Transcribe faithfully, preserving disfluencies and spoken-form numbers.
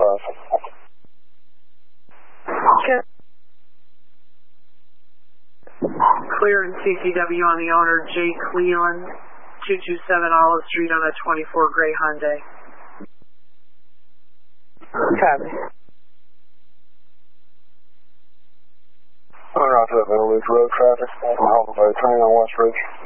traffic. Okay. Clear and C C W on the owner, Jay Cleland, two two seven Olive Street on a twenty-four gray Hyundai. Copy. Roger that, Middle Ridge Road traffic. Hold by train on West Ridge.